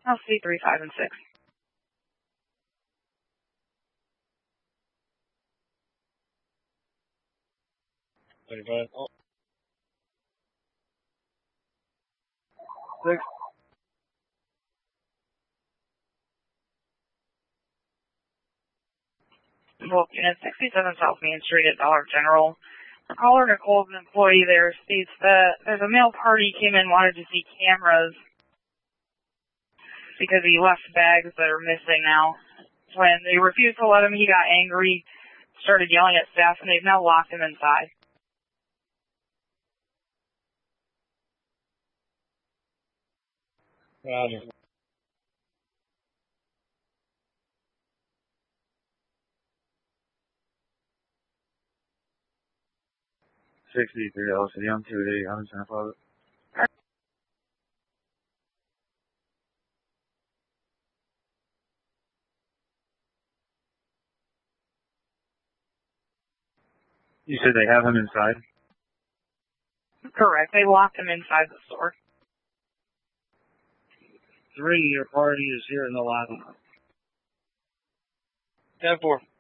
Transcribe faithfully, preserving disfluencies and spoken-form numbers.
I'll see three, five, and six. thirty-five. Oh. Six. Well, unit sixty-seven South Main Street at Dollar General. Caller Nicole, an employee there, states that there's a male party came in, wanted to see cameras because he left bags that are missing now. When they refused to let him, he got angry, started yelling at staff, and they've now locked him inside. Roger. sixty-three L C D, I'm two eighty, I'm ten five. You said they have him inside? Correct. They locked him inside the store. Three, your party is here in the lobby. ten four.